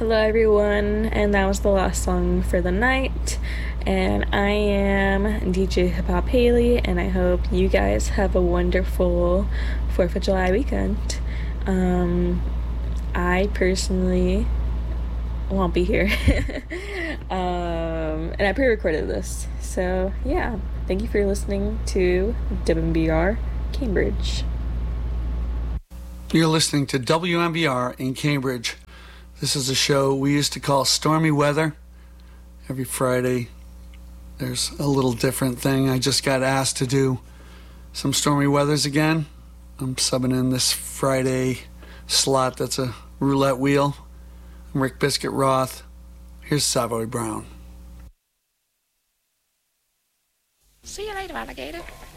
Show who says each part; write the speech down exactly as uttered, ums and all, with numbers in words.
Speaker 1: Hello, everyone, and that was the last song for the night. And I am D J Hip Hop Haley, and I hope you guys have a wonderful fourth of July weekend. Um, I personally won't be here, um, and I pre-recorded this, so yeah. Thank you for listening to W M B R Cambridge.
Speaker 2: You're listening to W M B R in Cambridge. This is a show we used to call Stormy Weather. Every Friday, there's a little different thing. I just got asked to do some Stormy Weathers again. I'm subbing in this Friday slot that's a roulette wheel. I'm Rick Biscuit Roth. Here's Savoy Brown.
Speaker 3: See you later, alligator.